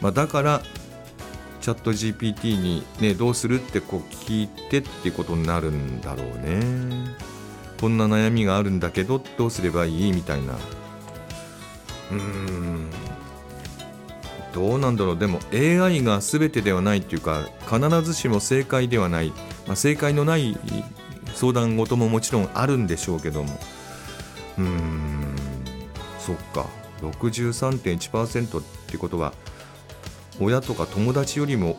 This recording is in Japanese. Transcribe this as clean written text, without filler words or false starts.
だからチャット GPT にねどうするって聞いてってことになるんだろうね。こんな悩みがあるんだけどどうすればいいみたいな。どうなんだろう。でも AI が全てではないっていうか、必ずしも正解ではない、正解のない相談事ももちろんあるんでしょうけども、そっか、 63.1% ってことは親とか友達よりも